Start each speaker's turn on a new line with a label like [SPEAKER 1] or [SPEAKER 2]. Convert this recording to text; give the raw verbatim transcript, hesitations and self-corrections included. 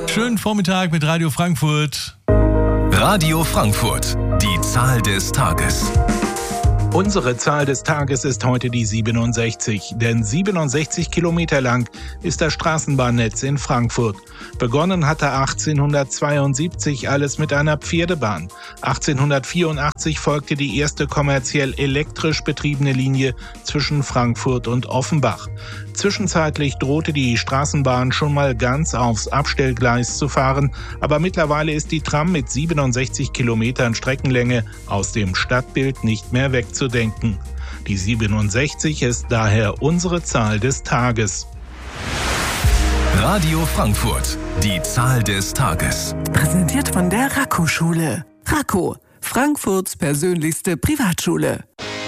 [SPEAKER 1] Schönen Vormittag mit Radio Frankfurt.
[SPEAKER 2] Radio Frankfurt, die Zahl des Tages.
[SPEAKER 3] Unsere Zahl des Tages ist heute die siebenundsechzig, denn siebenundsechzig Kilometer lang ist das Straßenbahnnetz in Frankfurt. Begonnen hatte achtzehnhundertzweiundsiebzig alles mit einer Pferdebahn. achtzehnhundertvierundachtzig folgte die erste kommerziell elektrisch betriebene Linie zwischen Frankfurt und Offenbach. Zwischenzeitlich drohte die Straßenbahn schon mal ganz aufs Abstellgleis zu fahren, aber mittlerweile ist die Tram mit siebenundsechzig Kilometern Streckenlänge aus dem Stadtbild nicht mehr wegzudenken. Die siebenundsechzig ist daher unsere Zahl des Tages.
[SPEAKER 2] Radio Frankfurt, die Zahl des Tages.
[SPEAKER 4] Präsentiert von der Raco-Schule. Raco, Frankfurts persönlichste Privatschule.